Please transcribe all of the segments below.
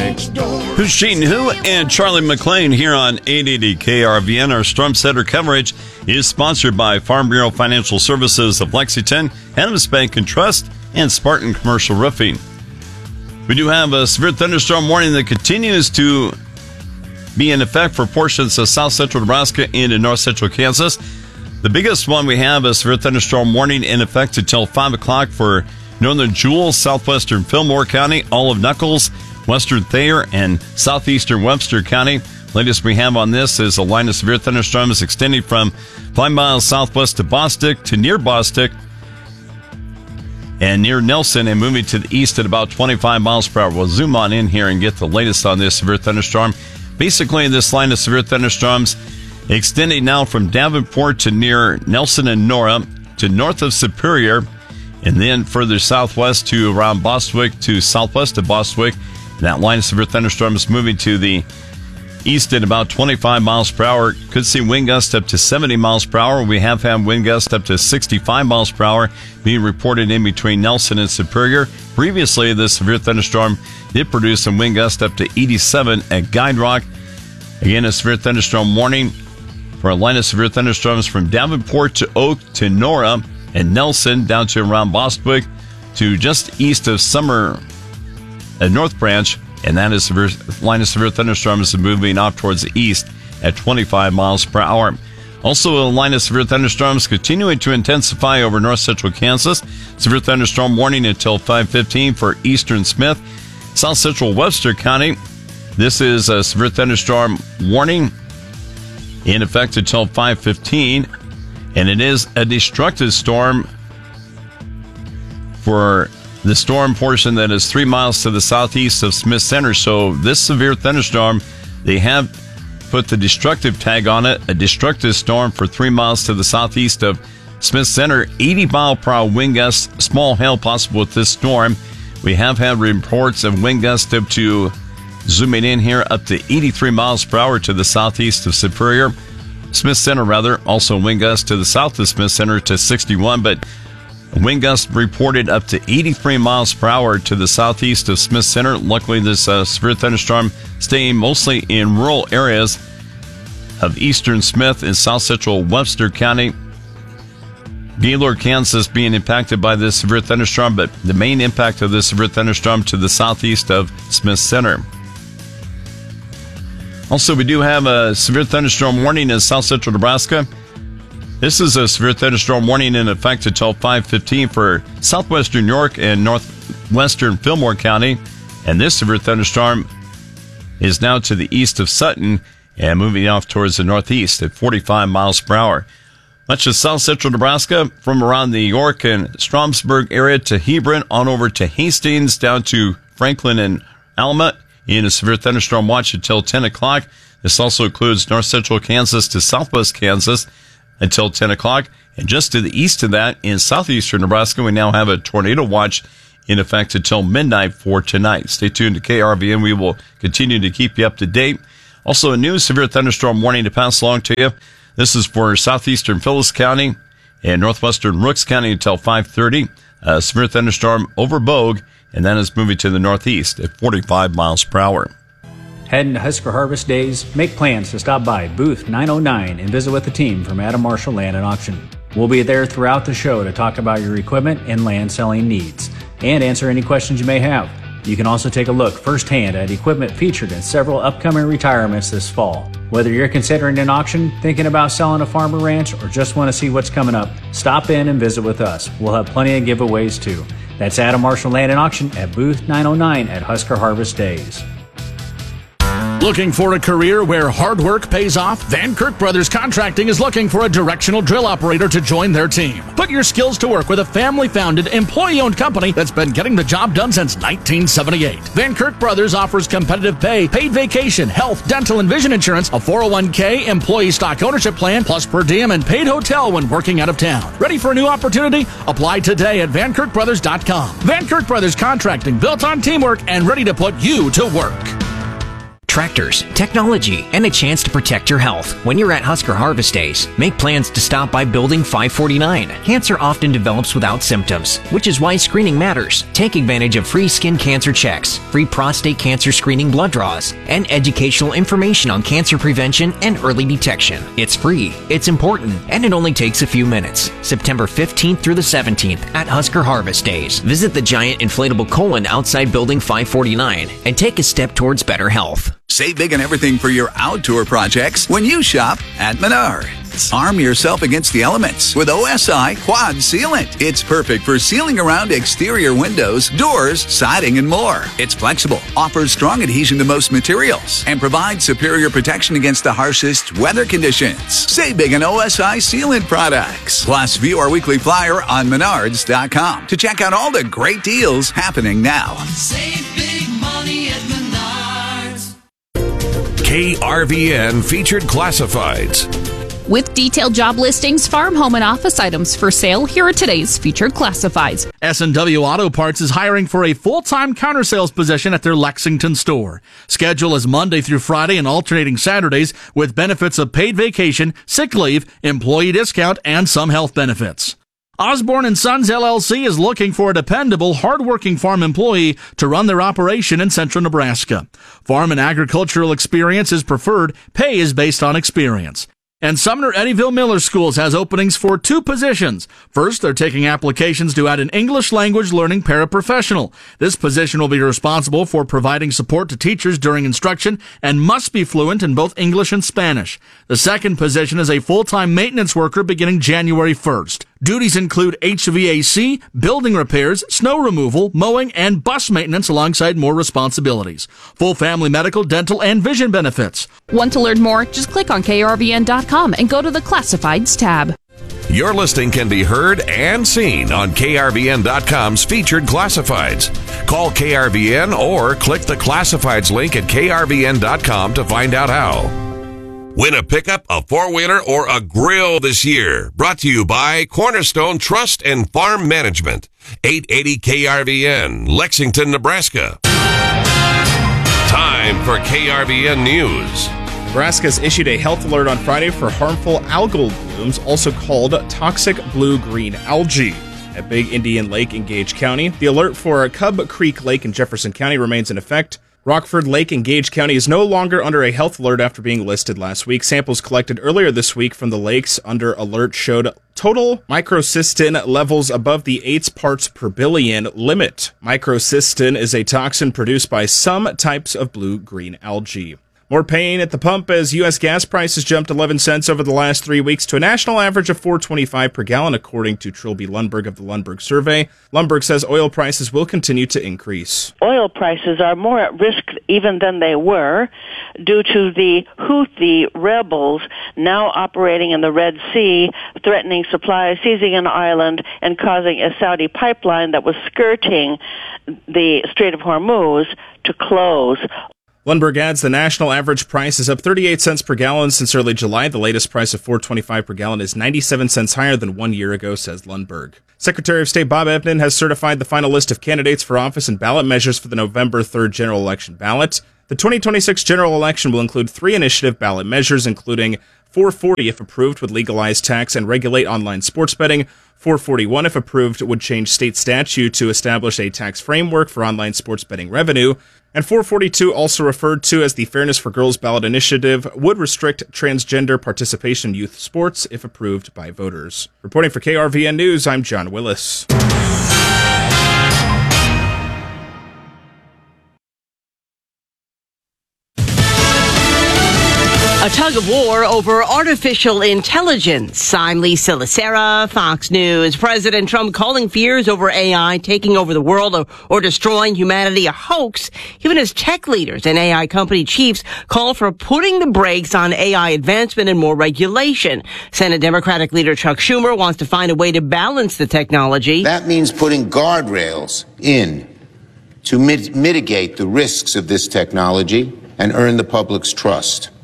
next door. Who's cheating who? And Charlie McLean here on 880 KRVN. Our Storm Center coverage is sponsored by Farm Bureau Financial Services of Lexington, Adams Bank and Trust, and Spartan Commercial Roofing. We do have a severe thunderstorm warning that continues to be in effect for portions of south central Nebraska into north central Kansas. The biggest one we have is severe thunderstorm warning in effect until 5 o'clock for northern Jewell, southwestern Fillmore County, all of Nuckolls, western Thayer, and southeastern Webster County. Latest we have on this is a line of severe thunderstorms extending from 5 miles southwest of Bostic to near Bostic and near Nelson, and moving to the east at about 25 miles per hour. We'll zoom on in here and get the latest on this severe thunderstorm. Basically, this line of severe thunderstorms extending now from Davenport to near Nelson and Nora to north of Superior, and then further southwest to around Bostwick to southwest of Bostwick. That line of severe thunderstorms moving to the east at about 25 miles per hour. Could see wind gusts up to 70 miles per hour. We have had wind gusts up to 65 miles per hour being reported in between Nelson and Superior. Previously, this severe thunderstorm did produce some wind gusts up to 87 at Guide Rock. Again, a severe thunderstorm warning for a line of severe thunderstorms from Davenport to Oak to Nora and Nelson down to around Bostwick to just east of Summer at North Branch. And that is severe line of severe thunderstorms moving off towards the east at 25 miles per hour. Also, a line of severe thunderstorms continuing to intensify over north central Kansas. Severe thunderstorm warning until 5:15 for eastern Smith, south central Webster County. This is a severe thunderstorm warning in effect until 5:15, and it is a destructive storm for the storm portion that is 3 miles to the southeast of Smith Center. So this severe thunderstorm, they have put the destructive tag on it, a destructive storm for 3 miles to the southeast of Smith Center. 80 mile per hour wind gusts, small hail possible with this storm. We have had reports of wind gusts up to, zooming in here, up to 83 miles per hour to the southeast of Superior. Smith Center, rather, also wind gusts to the south of Smith Center to 61, but wind gusts reported up to 83 miles per hour to the southeast of Smith Center. Luckily, this severe thunderstorm staying mostly in rural areas of eastern Smith and south central Webster County. Gaylord, Kansas being impacted by this severe thunderstorm, but the main impact of this severe thunderstorm to the southeast of Smith Center. Also, we do have a severe thunderstorm warning in south central Nebraska. This is a severe thunderstorm warning in effect until 5:15 for southwestern York and northwestern Fillmore County. And this severe thunderstorm is now to the east of Sutton and moving off towards the northeast at 45 miles per hour. Much of south central Nebraska, from around the York and Stromsburg area to Hebron, on over to Hastings, down to Franklin and Alma, in a severe thunderstorm watch until 10 o'clock. This also includes north central Kansas to southwest Kansas until 10 o'clock. And just to the east of that, in southeastern Nebraska, we now have a tornado watch in effect until midnight for tonight. Stay tuned to KRVN. We will continue to keep you up to date. Also, a new severe thunderstorm warning to pass along to you. This is for southeastern Phyllis County and northwestern Rooks County until 5:30. A severe thunderstorm over Bogue, and that is moving to the northeast at 45 miles per hour. Heading to Husker Harvest Days? Make plans to stop by booth 909 and visit with the team from Adam Marshall Land and Auction. We'll be there throughout the show to talk about your equipment and land selling needs and answer any questions you may have. You can also take a look firsthand at equipment featured in several upcoming retirements this fall. Whether you're considering an auction, thinking about selling a farm or ranch, or just want to see what's coming up, stop in and visit with us. We'll have plenty of giveaways too. That's Adam Marshall Land and Auction at booth 909 at Husker Harvest Days. Looking for a career where hard work pays off? Van Kirk Brothers Contracting is looking for a directional drill operator to join their team. Put your skills to work with a family-founded, employee-owned company that's been getting the job done since 1978. Van Kirk Brothers offers competitive pay, paid vacation, health, dental, and vision insurance, a 401k, employee stock ownership plan, plus per diem and paid hotel when working out of town. Ready for a new opportunity? Apply today at VanKirkBrothers.com. Van Kirk Brothers Contracting, built on teamwork and ready to put you to work. tractors, technology, and a chance to protect your health. When you're at Husker Harvest Days, make plans to stop by Building 549. Cancer often develops without symptoms, which is why screening matters. Take advantage of free skin cancer checks, free prostate cancer screening blood draws, and educational information on cancer prevention and early detection. It's free, it's important, and it only takes a few minutes. September 15th through the 17th at Husker Harvest Days. Visit the giant inflatable colon outside Building 549 and take a step towards better health. Save big on everything for your outdoor projects when you shop at Menards. Arm yourself against the elements with OSI Quad Sealant. It's perfect for sealing around exterior windows, doors, siding, and more. It's flexible, offers strong adhesion to most materials, and provides superior protection against the harshest weather conditions. Save big on OSI Sealant products. Plus, view our weekly flyer on Menards.com to check out all the great deals happening now. Save big money at Menards. KRVN featured classifieds. With detailed job listings, farm, home, and office items for sale, here are today's featured classifieds. S&W Auto Parts is hiring for a full-time counter-sales position at their Lexington store. Schedule is Monday through Friday and alternating Saturdays with benefits of paid vacation, sick leave, employee discount, and some health benefits. Osborne & Sons LLC is looking for a dependable, hardworking farm employee to run their operation in central Nebraska. Farm and agricultural experience is preferred. Pay is based on experience. And Sumner Eddyville Miller Schools has openings for 2 positions. First, they're taking applications to add an English language learning paraprofessional. This position will be responsible for providing support to teachers during instruction and must be fluent in both English and Spanish. The second position is a full-time maintenance worker beginning January 1st. Duties include HVAC, building repairs, snow removal, mowing, and bus maintenance alongside more responsibilities. Full family medical, dental, and vision benefits. Want to learn more? Just click on krvn.com and go to the Classifieds tab. Your listing can be heard and seen on KRVN.com's featured classifieds. Call KRVN or click the classifieds link at KRVN.com to find out how. Win a pickup, a four-wheeler, or a grill this year. Brought to you by Cornerstone Trust and Farm Management. 880 KRVN, Lexington, Nebraska. Time for KRVN News. Nebraska's issued a health alert on Friday for harmful algal blooms, also called toxic blue-green algae, at Big Indian Lake in Gage County. The alert for Cub Creek Lake in Jefferson County remains in effect. Rockford Lake in Gage County is no longer under a health alert after being listed last week. Samples collected earlier this week from the lakes under alert showed total microcystin levels above the 8 parts per billion limit. Microcystin is a toxin produced by some types of blue-green algae. More pain at the pump as U.S. gas prices jumped 11 cents over the last 3 weeks to a national average of $4.25 per gallon, according to Trilby Lundberg of the Lundberg Survey. Lundberg says oil prices will continue to increase. Oil prices are more at risk even than they were due to the Houthi rebels now operating in the Red Sea, threatening supplies, seizing an island, and causing a Saudi pipeline that was skirting the Strait of Hormuz to close. Lundberg adds the national average price is up 38 cents per gallon since early July. The latest price of $4.25 per gallon is 97 cents higher than 1 year ago, says Lundberg. Secretary of State Bob Evnen has certified the final list of candidates for office and ballot measures for the November 3rd general election ballot. The 2026 general election will include 3 initiative ballot measures, including 440, if approved, would legalize tax and regulate online sports betting. 441, if approved, would change state statute to establish a tax framework for online sports betting revenue. And 442, also referred to as the Fairness for Girls ballot initiative, would restrict transgender participation in youth sports if approved by voters. Reporting for KRVN News, I'm John Willis. A tug of war over artificial intelligence. I'm Lisa Lacera, Fox News. President Trump calling fears over AI taking over the world or destroying humanity a hoax, even as tech leaders and AI company chiefs call for putting the brakes on AI advancement and more regulation. Senate Democratic leader Chuck Schumer wants to find a way to balance the technology. That means putting guardrails in to mitigate the risks of this technology and earn the public's trust.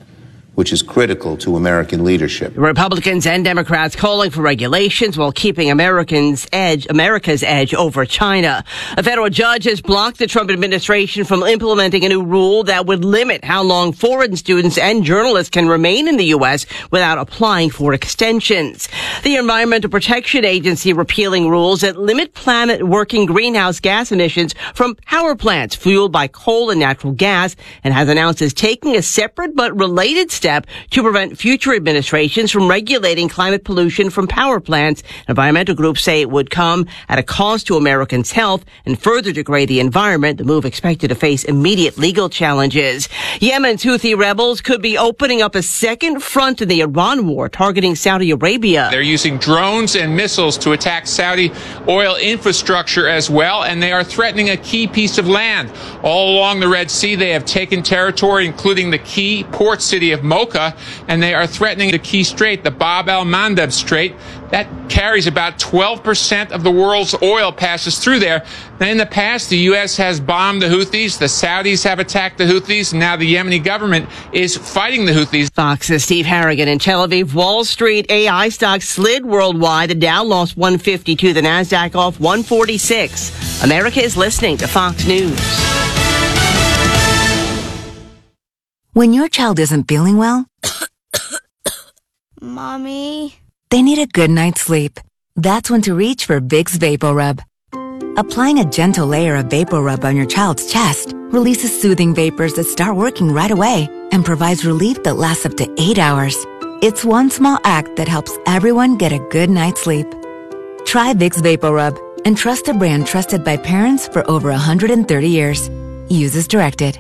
which is critical to American leadership. Republicans and Democrats calling for regulations while keeping America's edge over China. A federal judge has blocked the Trump administration from implementing a new rule that would limit how long foreign students and journalists can remain in the U.S. without applying for extensions. The Environmental Protection Agency repealing rules that limit planet-working greenhouse gas emissions from power plants fueled by coal and natural gas, and has announced it's taking a separate but related step to prevent future administrations from regulating climate pollution from power plants. Environmental groups say it would come at a cost to Americans' health and further degrade the environment. The move expected to face immediate legal challenges. Yemen's Houthi rebels could be opening up a second front in the Iran war, targeting Saudi Arabia. They're using drones and missiles to attack Saudi oil infrastructure as well, and they are threatening a key piece of land. All along the Red Sea, they have taken territory, including the key port city of Mocha, and they are threatening the key strait, the Bab el-Mandeb Strait. That carries about 12% of the world's oil passes through there. Now, in the past, the U.S. has bombed the Houthis. The Saudis have attacked the Houthis. And now the Yemeni government is fighting the Houthis. Fox's Steve Harrigan in Tel Aviv. Wall Street AI stocks slid worldwide. The Dow lost 152. The NASDAQ off 146. America is listening to Fox News. When your child isn't feeling well, Mommy, they need a good night's sleep. That's when to reach for Vicks VapoRub. Applying a gentle layer of VapoRub on your child's chest releases soothing vapors that start working right away and provides relief that lasts up to 8 hours. It's one small act that helps everyone get a good night's sleep. Try Vicks VapoRub and trust a brand trusted by parents for over 130 years. Use as directed.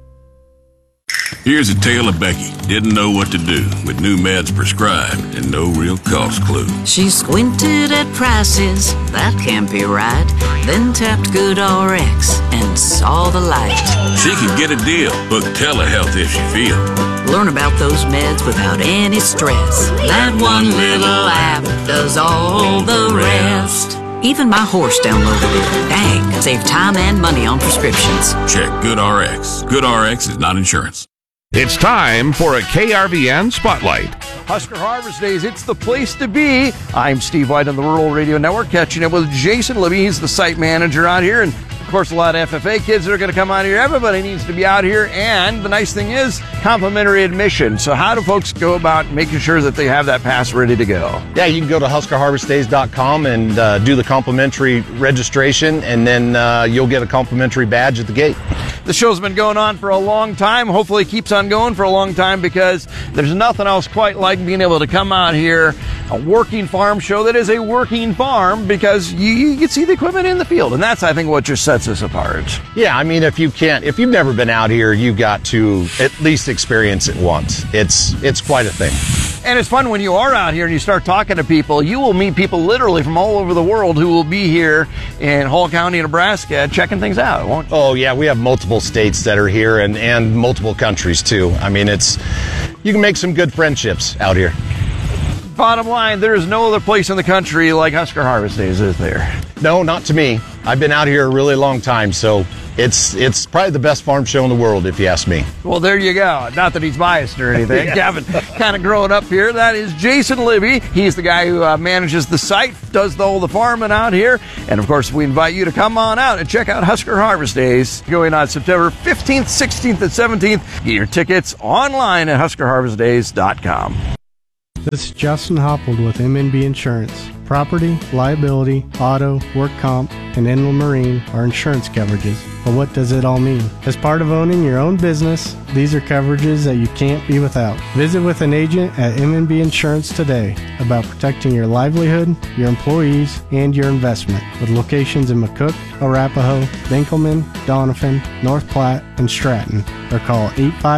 Here's a tale of Becky. Didn't know what to do with new meds prescribed and no real cost clue. She squinted at prices, that can't be right. Then tapped GoodRx and saw the light. She could get a deal. Book telehealth if she feels. Learn about those meds without any stress. That one little app does all the rest. Even my horse downloaded it. Dang, save time and money on prescriptions. Check GoodRx. GoodRx is not insurance. It's time for a KRVN Spotlight. Husker Harvest Days, it's the place to be. I'm Steve White on the Rural Radio Network, catching up with Jason Libby. He's the site manager out here, and of course a lot of FFA kids that are going to come out here. Everybody needs to be out here, and the nice thing is complimentary admission. So how do folks go about making sure that they have that pass ready to go? Yeah, you can go to HuskerHarvestDays.com and do the complimentary registration, and then you'll get a complimentary badge at the gate. The show's been going on for a long time. Hopefully it keeps on going for a long time, because there's nothing else quite like being able to come out here, a working farm show that is a working farm, because you can see the equipment in the field. And that's, I think, what just sets us apart. Yeah, I mean, if you've never been out here, you've got to at least experience it once. It's quite a thing. And it's fun when you are out here and you start talking to people. You will meet people literally from all over the world who will be here in Hall County, Nebraska, checking things out, won't you? Oh, yeah, we have multiple states that are here and multiple countries, too. I mean, you can make some good friendships out here. Bottom line, there is no other place in the country like Husker Harvest Days, is there? No, not to me. I've been out here a really long time, so it's probably the best farm show in the world, if you ask me. Well, there you go. Not that he's biased or anything. Yeah. Gavin, kind of growing up here. That is Jason Libby. He's the guy who manages the site, does all the farming out here. And, of course, we invite you to come on out and check out Husker Harvest Days going on September 15th, 16th, and 17th. Get your tickets online at HuskerHarvestDays.com. This is Justin Hoppold with MNB Insurance. Property, liability, auto, work comp, and inland marine are insurance coverages. But what does it all mean? As part of owning your own business, these are coverages that you can't be without. Visit with an agent at MNB Insurance today about protecting your livelihood, your employees, and your investment. With locations in McCook, Arapahoe, Dinkelman, Doniphan, North Platte, and Stratton. Or call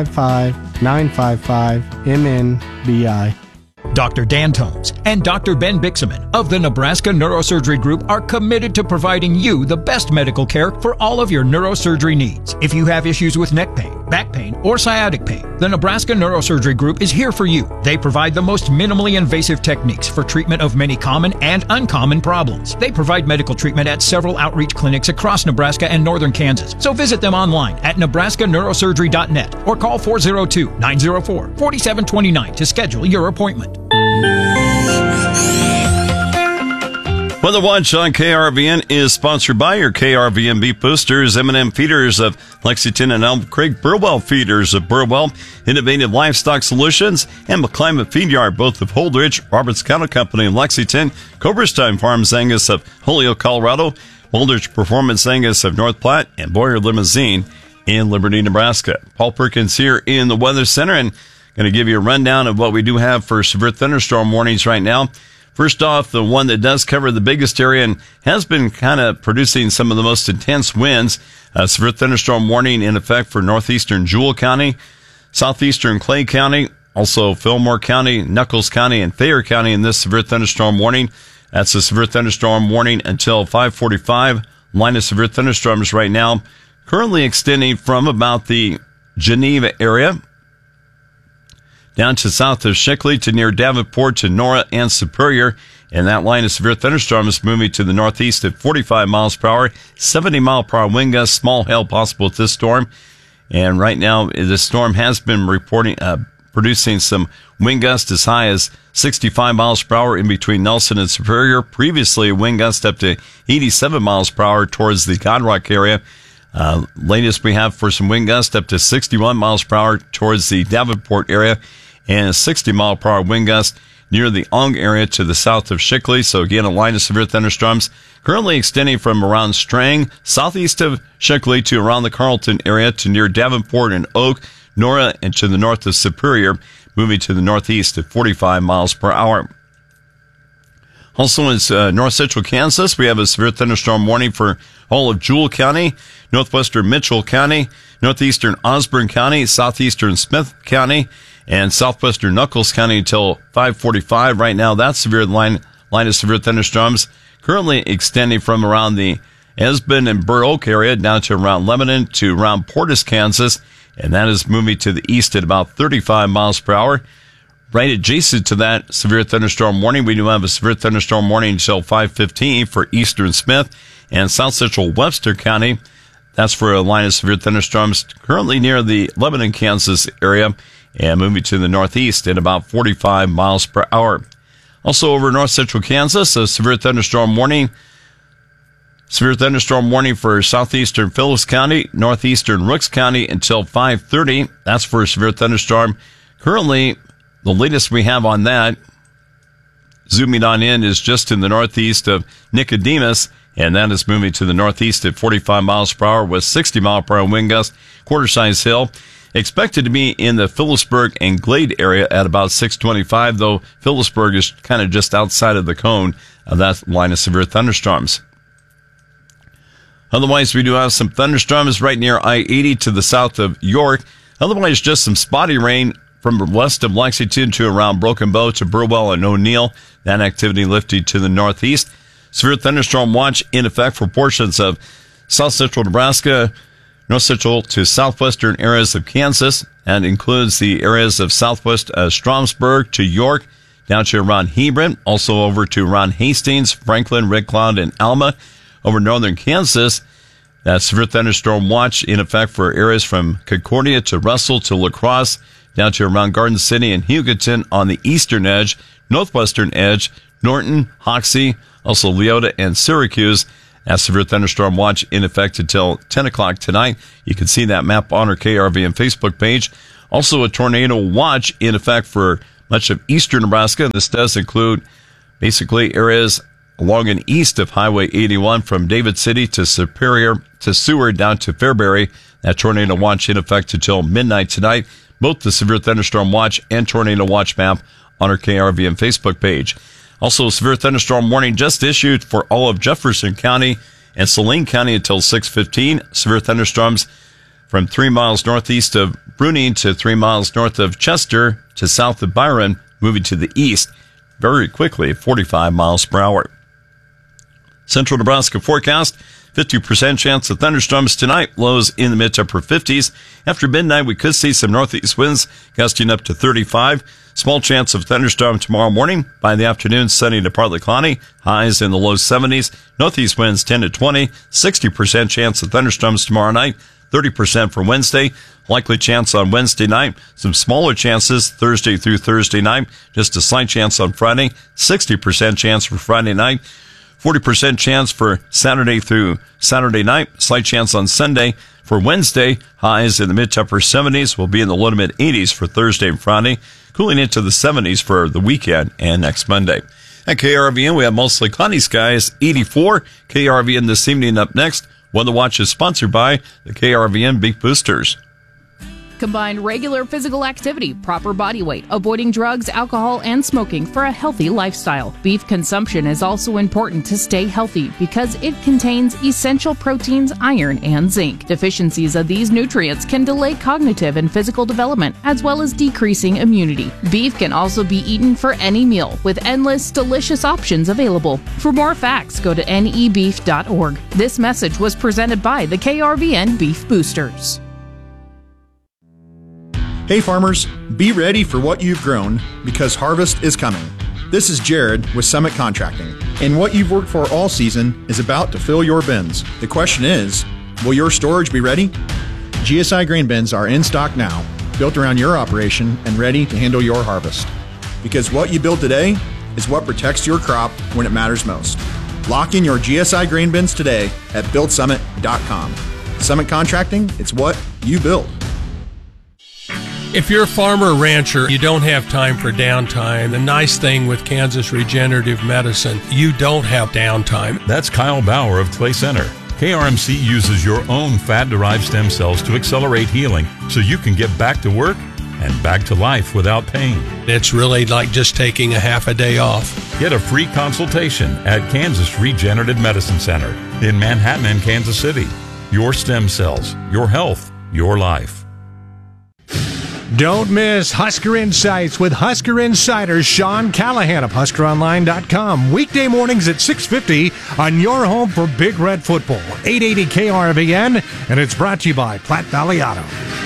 855-955-MNBI. Dr. Dan Tomes and Dr. Ben Bixaman of the Nebraska Neurosurgery Group are committed to providing you the best medical care for all of your neurosurgery needs. If you have issues with neck pain, back pain, or sciatic pain, the Nebraska Neurosurgery Group is here for you. They provide the most minimally invasive techniques for treatment of many common and uncommon problems. They provide medical treatment at several outreach clinics across Nebraska and northern Kansas. So visit them online at nebraskaneurosurgery.net or call 402-904-4729 to schedule your appointment. Weather Watch on KRVN is sponsored by your KRVN beef boosters, M&M feeders of Lexington and Elm Creek, Burwell feeders of Burwell, Innovative Livestock Solutions, and McClimate Feed Yard, both of Holdridge, Roberts Cattle Company in Lexington, Coberstein Farms Angus of Holyoke, Colorado, Holdridge Performance Angus of North Platte, and Boyer Limousine in Liberty, Nebraska. Paul Perkins here in the Weather Center, and going to give you a rundown of what we do have for severe thunderstorm warnings right now. First off, the one that does cover the biggest area and has been kind of producing some of the most intense winds. Severe thunderstorm warning in effect for northeastern Jewell County, southeastern Clay County, also Fillmore County, Nuckolls County, and Thayer County in this severe thunderstorm warning. That's a severe thunderstorm warning until 5:45. Line of severe thunderstorms right now currently extending from about the Geneva area down to south of Shickley to near Davenport to Nora and Superior. And that line of severe thunderstorms is moving to the northeast at 45 miles per hour, 70 mile per hour wind gusts, small hail possible with this storm. And right now, this storm has been producing some wind gusts as high as 65 miles per hour in between Nelson and Superior. Previously, a wind gust up to 87 miles per hour towards the Godrock area. Latest we have for some wind gusts up to 61 miles per hour towards the Davenport area, and a 60 mile per hour wind gust near the Ong area to the south of Shickley. So again, a line of severe thunderstorms currently extending from around Strang, southeast of Shickley to around the Carlton area to near Davenport and Oak, Nora, and to the north of Superior, moving to the northeast at 45 miles per hour. Also in north central Kansas, we have a severe thunderstorm warning for all of Jewell County, northwestern Mitchell County, northeastern Osborne County, southeastern Smith County, and southwestern Nuckolls County until 5:45. Right now, that severe line of severe thunderstorms currently extending from around the Esbon and Burr Oak area down to around Lebanon to around Portis, Kansas, and that is moving to the east at about 35 miles per hour. Right adjacent to that severe thunderstorm warning, we do have a severe thunderstorm warning until 5:15 for eastern Smith and south central Webster County. That's for a line of severe thunderstorms currently near the Lebanon, Kansas area and moving to the northeast at about 45 miles per hour. Also over north central Kansas, a severe thunderstorm warning. Severe thunderstorm warning for southeastern Phillips County, northeastern Rooks County until 5:30. That's for a severe thunderstorm. Currently, the latest we have on that, zooming on in, is just in the northeast of Nicodemus, and that is moving to the northeast at 45 miles per hour with 60 mile per hour wind gust, quarter-size hail. Expected to be in the Phillipsburg and Glade area at about 6:25, though Phillipsburg is kind of just outside of the cone of that line of severe thunderstorms. Otherwise, we do have some thunderstorms right near I-80 to the south of York. Otherwise, just some spotty rain from west of Lexington to around Broken Bow to Burwell and O'Neill. That activity lifted to the northeast. Severe thunderstorm watch in effect for portions of south central Nebraska, north central to southwestern areas of Kansas. That includes the areas of southwest Stromsburg to York, down to around Hebron, also over to around Hastings, Franklin, Red Cloud, and Alma. Over northern Kansas, that severe thunderstorm watch in effect for areas from Concordia to Russell to La Crosse, down to around Garden City and Hugoton on the eastern edge, northwestern edge, Norton, Hoxie, also Leota and Syracuse. That severe thunderstorm watch in effect until 10 o'clock tonight. You can see that map on our KRVN Facebook page. Also a tornado watch in effect for much of eastern Nebraska. This does include basically areas along and east of Highway 81 from David City to Superior to Seward down to Fairbury. That tornado watch in effect until midnight tonight. Both the severe thunderstorm watch and tornado watch map on our KRVN Facebook page. Also, a severe thunderstorm warning just issued for all of Jefferson County and Saline County until 6:15. Severe thunderstorms from 3 miles northeast of Bruning to 3 miles north of Chester to south of Byron, moving to the east very quickly at 45 miles per hour. Central Nebraska forecast. 50% chance of thunderstorms tonight, lows in the mid to upper 50s. After midnight, we could see some northeast winds gusting up to 35. Small chance of thunderstorm tomorrow morning. By the afternoon, sunny to partly cloudy, highs in the low 70s. Northeast winds 10 to 20. 60% chance of thunderstorms tomorrow night. 30% for Wednesday. Likely chance on Wednesday night. Some smaller chances Thursday through Thursday night. Just a slight chance on Friday. 60% chance for Friday night. 40% chance for Saturday through Saturday night. Slight chance on Sunday. For Wednesday, highs in the mid to upper 70s will be in the low to mid 80s for Thursday and Friday. Cooling into the 70s for the weekend and next Monday. At KRVN, we have mostly cloudy skies, 84. KRVN this evening up next. Weather Watch is sponsored by the KRVN Beef Boosters. Combine regular physical activity, proper body weight, avoiding drugs, alcohol, and smoking for a healthy lifestyle. Beef consumption is also important to stay healthy because it contains essential proteins, iron, and zinc. Deficiencies of these nutrients can delay cognitive and physical development, as well as decreasing immunity. Beef can also be eaten for any meal, with endless, delicious options available. For more facts, go to nebeef.org. This message was presented by the KRVN Beef Boosters. Hey farmers, be ready for what you've grown because harvest is coming. This is Jared with Summit Contracting, and what you've worked for all season is about to fill your bins. The question is, will your storage be ready? GSI grain bins are in stock now, built around your operation and ready to handle your harvest. Because what you build today is what protects your crop when it matters most. Lock in your GSI grain bins today at buildsummit.com. Summit Contracting, it's what you build. If you're a farmer or rancher, you don't have time for downtime. The nice thing with Kansas Regenerative Medicine, you don't have downtime. That's Kyle Bauer of Clay Center. KRMC uses your own fat-derived stem cells to accelerate healing so you can get back to work and back to life without pain. It's really like just taking a half a day off. Get a free consultation at Kansas Regenerative Medicine Center in Manhattan and Kansas City. Your stem cells, your health, your life. Don't miss Husker Insights with Husker Insider Sean Callahan of HuskerOnline.com. Weekday mornings at 6:50 on your home for Big Red Football. 880 KRVN, and it's brought to you by Platte Valley Auto.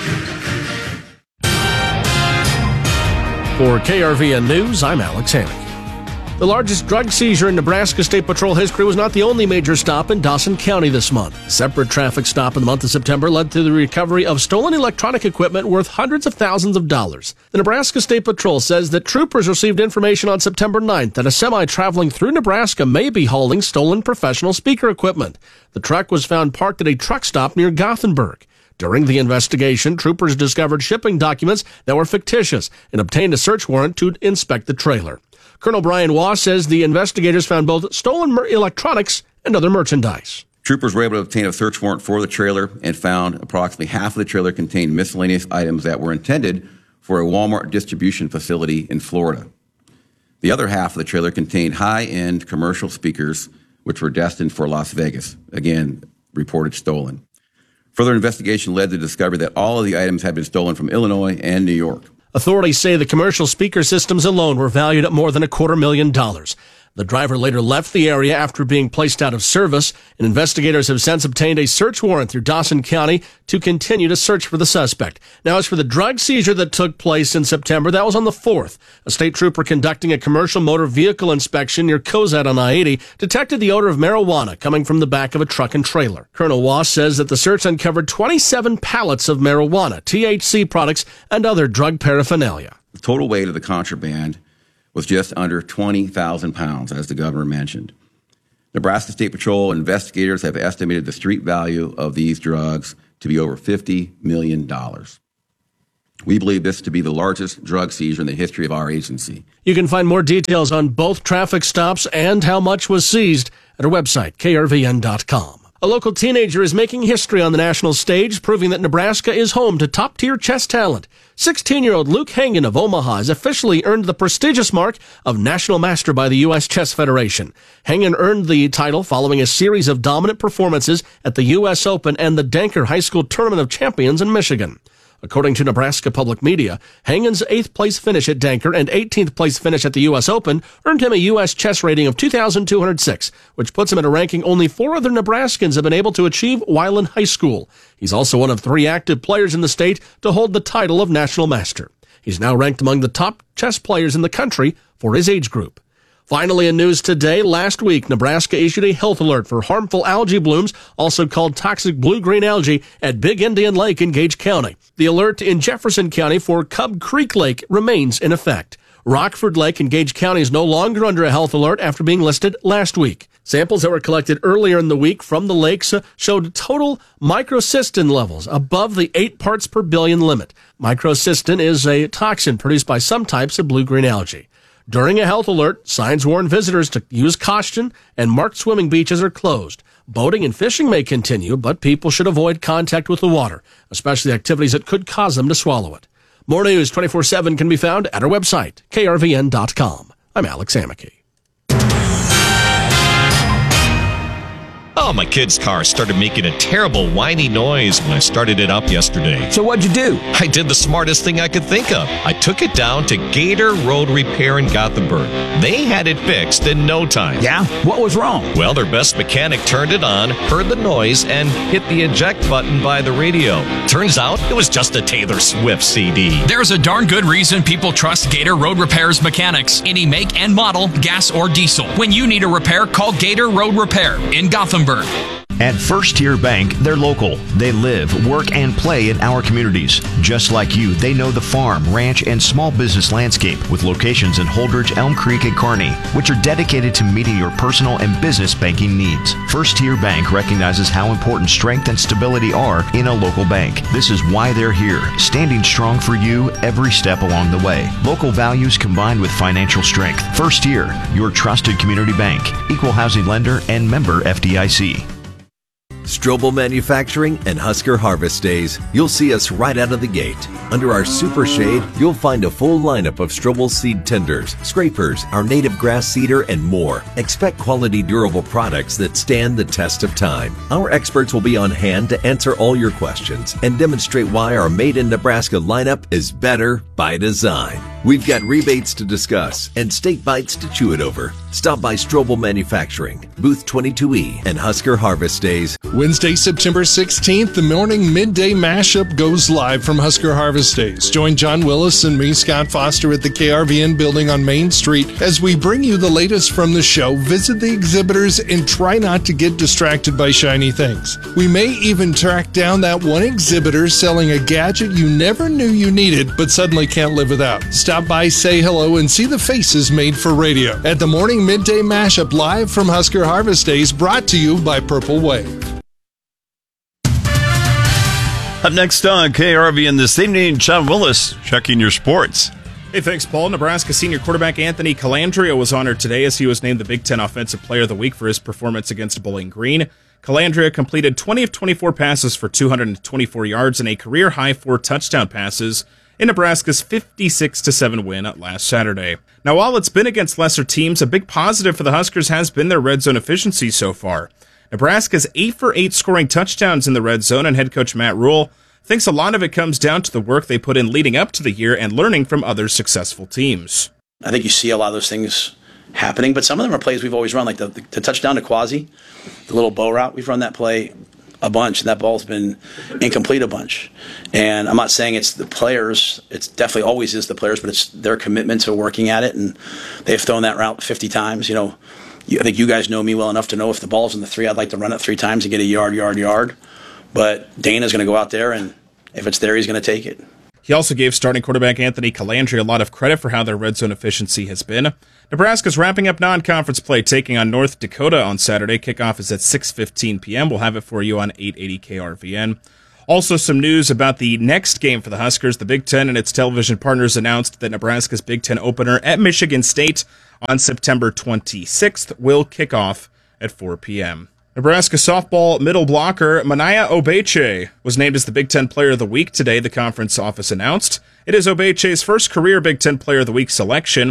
For KRVN News, I'm Alex Hannick. The largest drug seizure in Nebraska State Patrol history was not the only major stop in Dawson County this month. A separate traffic stop in the month of September led to the recovery of stolen electronic equipment worth hundreds of thousands of dollars. The Nebraska State Patrol says that troopers received information on September 9th that a semi traveling through Nebraska may be hauling stolen professional speaker equipment. The truck was found parked at a truck stop near Gothenburg. During the investigation, troopers discovered shipping documents that were fictitious and obtained a search warrant to inspect the trailer. Colonel Brian Waugh says the investigators found both stolen electronics and other merchandise. Troopers were able to obtain a search warrant for the trailer and found approximately half of the trailer contained miscellaneous items that were intended for a Walmart distribution facility in Florida. The other half of the trailer contained high-end commercial speakers, which were destined for Las Vegas, again, reported stolen. Further investigation led to the discovery that all of the items had been stolen from Illinois and New York. Authorities say the commercial speaker systems alone were valued at more than $250,000. The driver later left the area after being placed out of service, and investigators have since obtained a search warrant through Dawson County to continue to search for the suspect. Now, as for the drug seizure that took place in September, that was on the 4th. A state trooper conducting a commercial motor vehicle inspection near Cozad on I-80 detected the odor of marijuana coming from the back of a truck and trailer. Colonel Waugh says that the search uncovered 27 pallets of marijuana, THC products, and other drug paraphernalia. The total weight of the contraband was just under 20,000 pounds, as the governor mentioned. Nebraska State Patrol investigators have estimated the street value of these drugs to be over $50 million. We believe this to be the largest drug seizure in the history of our agency. You can find more details on both traffic stops and how much was seized at our website, krvn.com. A local teenager is making history on the national stage, proving that Nebraska is home to top-tier chess talent. 16-year-old Luke Hangen of Omaha has officially earned the prestigious mark of National Master by the U.S. Chess Federation. Hangen earned the title following a series of dominant performances at the U.S. Open and the Danker High School Tournament of Champions in Michigan. According to Nebraska Public Media, Hangen's 8th place finish at Danker and 18th place finish at the U.S. Open earned him a U.S. chess rating of 2,206, which puts him at a ranking only 4 other Nebraskans have been able to achieve while in high school. He's also one of 3 active players in the state to hold the title of National Master. He's now ranked among the top chess players in the country for his age group. Finally, in news today, last week, Nebraska issued a health alert for harmful algae blooms, also called toxic blue-green algae, at Big Indian Lake in Gage County. The alert in Jefferson County for Cub Creek Lake remains in effect. Rockford Lake in Gage County is no longer under a health alert after being listed last week. Samples that were collected earlier in the week from the lakes showed total microcystin levels above the 8 parts per billion limit. Microcystin is a toxin produced by some types of blue-green algae. During a health alert, signs warn visitors to use caution, and marked swimming beaches are closed. Boating and fishing may continue, but people should avoid contact with the water, especially activities that could cause them to swallow it. More news 24/7 can be found at our website, krvn.com. I'm Alex Amicky. Oh, my kid's car started making a terrible whiny noise when I started it up yesterday. So what'd you do? I did the smartest thing I could think of. I took it down to Gator Road Repair in Gothenburg. They had it fixed in no time. Yeah? What was wrong? Well, their best mechanic turned it on, heard the noise, and hit the eject button by the radio. Turns out it was just a Taylor Swift CD. There's a darn good reason people trust Gator Road Repair's mechanics. Any make and model, gas or diesel. When you need a repair, call Gator Road Repair in Gothenburg. At First Tier Bank, they're local. They live, work, and play in our communities. Just like you, they know the farm, ranch, and small business landscape with locations in Holdridge, Elm Creek, and Kearney, which are dedicated to meeting your personal and business banking needs. First Tier Bank recognizes how important strength and stability are in a local bank. This is why they're here, standing strong for you every step along the way. Local values combined with financial strength. First Tier, your trusted community bank. Equal housing lender and member FDIC. Strobel Manufacturing and Husker Harvest Days. You'll see us right out of the gate. Under our super shade, you'll find a full lineup of Strobel seed tenders, scrapers, our native grass seeder, and more. Expect quality, durable products that stand the test of time. Our experts will be on hand to answer all your questions and demonstrate why our Made in Nebraska lineup is better by design. We've got rebates to discuss and steak bites to chew it over. Stop by Strobel Manufacturing, Booth 22E, and Husker Harvest Days. Wednesday, September 16th, the morning midday mashup goes live from Husker Harvest Days. Join John Willis and me, Scott Foster, at the KRVN building on Main Street as we bring you the latest from the show, visit the exhibitors, and try not to get distracted by shiny things. We may even track down that one exhibitor selling a gadget you never knew you needed but suddenly can't live without. Stop by, say hello, and see the faces made for radio at the morning midday mashup live from Husker Harvest Days, brought to you by Purple Wave. Up next on KRVN this evening, John Willis checking your sports. Hey, thanks, Paul. Nebraska senior quarterback Anthony Calandria was honored today as he was named the Big Ten Offensive Player of the Week for his performance against Bowling Green. Calandria completed 20 of 24 passes for 224 yards and a career-high 4 touchdown passes in Nebraska's 56-7 win last Saturday. Now, while it's been against lesser teams, a big positive for the Huskers has been their red zone efficiency so far. Nebraska's 8 for 8 scoring touchdowns in the red zone, and head coach Matt Rule thinks a lot of it comes down to the work they put in leading up to the year and learning from other successful teams. I think you see a lot of those things happening, but some of them are plays we've always run, like the touchdown to Quasi, the little bow route. We've run that play a bunch, and that ball's been incomplete a bunch. And I'm not saying it's the players. It's definitely always is the players, but it's their commitment to working at it, and they've thrown that route 50 times. You know, I think you guys know me well enough to know if the ball's in the 3, I'd like to run it 3 times and get a yard. But Dana's going to go out there, and if it's there, he's going to take it. He also gave starting quarterback Anthony Calandria a lot of credit for how their red zone efficiency has been. Nebraska's wrapping up non-conference play, taking on North Dakota on Saturday. Kickoff is at 6:15 p.m. We'll have it for you on 880 KRVN. Also, some news about the next game for the Huskers. The Big Ten and its television partners announced that Nebraska's Big Ten opener at Michigan State on September 26th will kick off at 4 p.m. Nebraska softball middle blocker Manaya Obeche was named as the Big Ten Player of the Week today, the conference office announced. It is Obeche's first career Big Ten Player of the Week selection.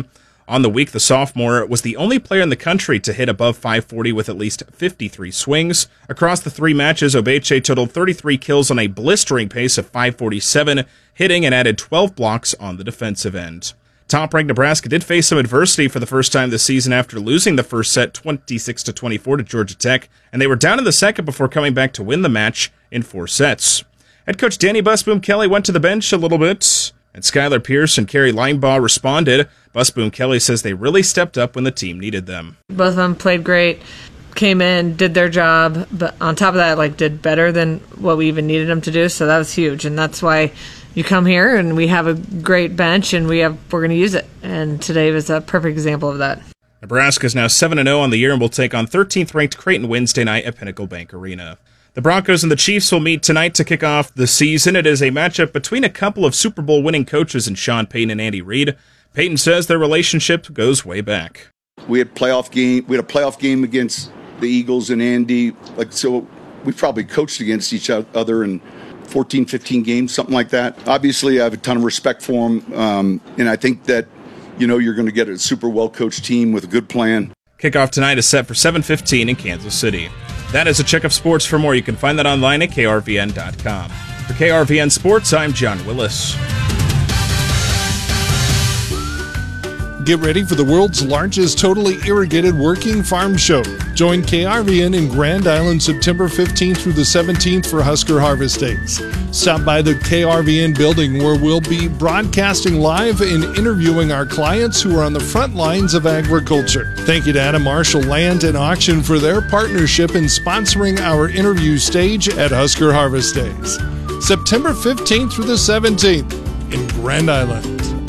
On the week, the sophomore was the only player in the country to hit above 540 with at least 53 swings. Across the 3 matches, Obeche totaled 33 kills on a blistering pace of 547, hitting and added 12 blocks on the defensive end. Top-ranked Nebraska did face some adversity for the first time this season after losing the first set 26-24 to Georgia Tech, and they were down in the second before coming back to win the match in 4 sets. Head coach Danny Busboom Kelly went to the bench a little bit, and Skylar Pierce and Carrie Linebaugh responded. Busboom Kelly says they really stepped up when the team needed them. Both of them played great, came in, did their job, but on top of that, did better than what we even needed them to do, so that was huge, and that's why you come here and we have a great bench and we're going to use it. And today was a perfect example of that. Nebraska is now 7-0 on the year and will take on 13th-ranked Creighton Wednesday night at Pinnacle Bank Arena. The Broncos and the Chiefs will meet tonight to kick off the season. It is a matchup between a couple of Super Bowl winning coaches in Sean Payton and Andy Reid. Payton says their relationship goes way back. We had a playoff game against the Eagles and Andy. So we probably coached against each other and 14, 15 games, something like that. Obviously, I have a ton of respect for him, and I think that, you're going to get a super well-coached team with a good plan. Kickoff tonight is set for 7:15 in Kansas City. That is a check of sports. For more, you can find that online at krvn.com. For KRVN Sports, I'm John Willis. Get ready for the world's largest totally irrigated working farm show. Join KRVN in Grand Island September 15th through the 17th for Husker Harvest Days. Stop by the KRVN building where we'll be broadcasting live and interviewing our clients who are on the front lines of agriculture. Thank you to Adam Marshall Land and Auction for their partnership in sponsoring our interview stage at Husker Harvest Days. September 15th through the 17th in Grand Island.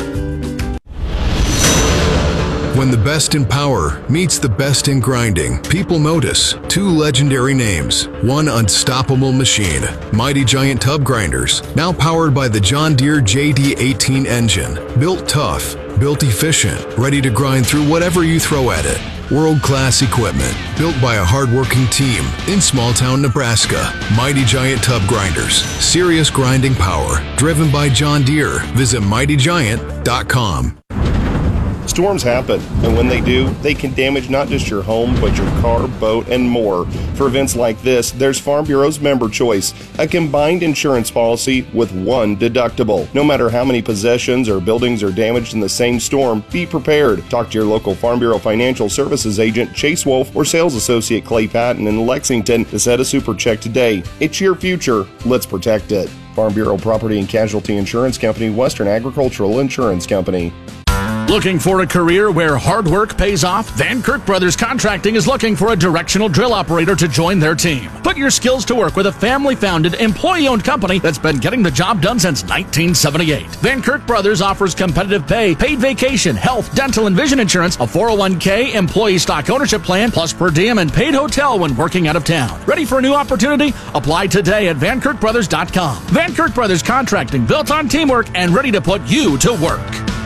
When the best in power meets the best in grinding, people notice 2 legendary names, 1 unstoppable machine, Mighty Giant Tub Grinders, now powered by the John Deere JD18 engine. Built tough, built efficient, ready to grind through whatever you throw at it. World-class equipment, built by a hard-working team in small-town Nebraska. Mighty Giant Tub Grinders, serious grinding power, driven by John Deere. Visit mightygiant.com. Storms happen, and when they do, they can damage not just your home, but your car, boat, and more. For events like this, there's Farm Bureau's Member Choice, a combined insurance policy with 1 deductible. No matter how many possessions or buildings are damaged in the same storm, be prepared. Talk to your local Farm Bureau Financial Services agent, Chase Wolf, or sales associate Clay Patton in Lexington to set a super check today. It's your future. Let's protect it. Farm Bureau Property and Casualty Insurance Company, Western Agricultural Insurance Company. Looking for a career where hard work pays off? Van Kirk Brothers Contracting is looking for a directional drill operator to join their team. Put your skills to work with a family-founded, employee-owned company that's been getting the job done since 1978. Van Kirk Brothers offers competitive pay, paid vacation, health, dental, and vision insurance, a 401k, employee stock ownership plan, plus per diem and paid hotel when working out of town. Ready for a new opportunity? Apply today at vankirkbrothers.com. Van Kirk Brothers Contracting, built on teamwork and ready to put you to work.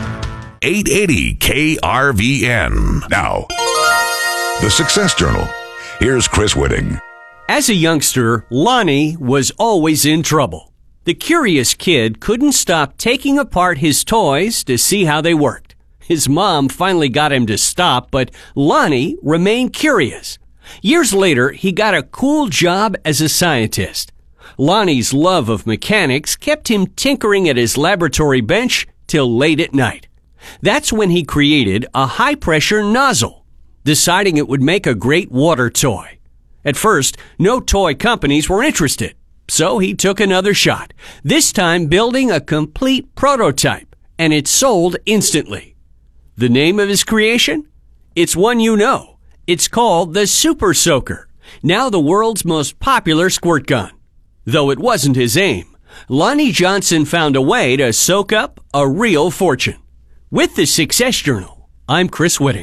880 KRVN. Now, the Success Journal. Here's Chris Whitting. As a youngster, Lonnie was always in trouble. The curious kid couldn't stop taking apart his toys to see how they worked. His mom finally got him to stop, but Lonnie remained curious. Years later, he got a cool job as a scientist. Lonnie's love of mechanics kept him tinkering at his laboratory bench till late at night. That's when he created a high-pressure nozzle, deciding it would make a great water toy. At first, no toy companies were interested, so he took another shot, this time building a complete prototype, and it sold instantly. The name of his creation? It's one you know. It's called the Super Soaker, now the world's most popular squirt gun. Though it wasn't his aim, Lonnie Johnson found a way to soak up a real fortune. With the Success Journal, I'm Chris Whitting.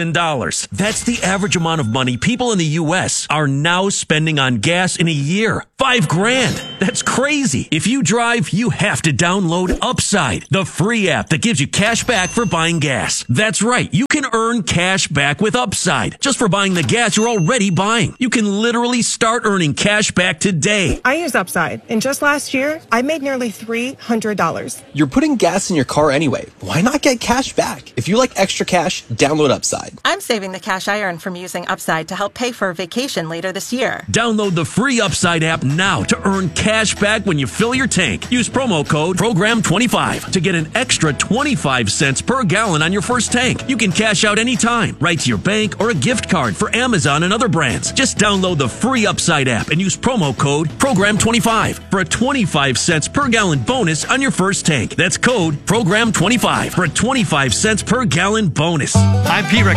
$5,000. That's the average amount of money people in the U.S. are now spending on gas in a year. $5,000. That's crazy. If you drive, you have to download Upside, the free app that gives you cash back for buying gas. That's right. You can earn cash back with Upside just for buying the gas you're already buying. You can literally start earning cash back today. I use Upside, and just last year, I made nearly $300. You're putting gas in your car anyway. Why not get cash back? If you like extra cash, download Upside. I'm saving the cash I earn from using Upside to help pay for a vacation later this year. Download the free Upside app now to earn cash back when you fill your tank. Use promo code PROGRAM25 to get an extra 25 cents per gallon on your first tank. You can cash out anytime, right to your bank or a gift card for Amazon and other brands. Just download the free Upside app and use promo code PROGRAM25 for a 25 cents per gallon bonus on your first tank. That's code PROGRAM25 for a 25 cents per gallon bonus. I'm Pete